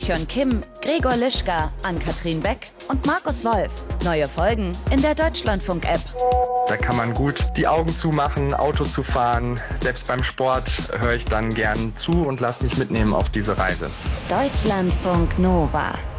Sion Kim, Gregor Lischka, Ann-Kathrin Beck und Markus Wolf. Neue Folgen in der Deutschlandfunk-App. Da kann man gut die Augen zumachen, Auto zu fahren. Selbst beim Sport höre ich dann gern zu und lasse mich mitnehmen auf diese Reise. Deutschlandfunk Nova.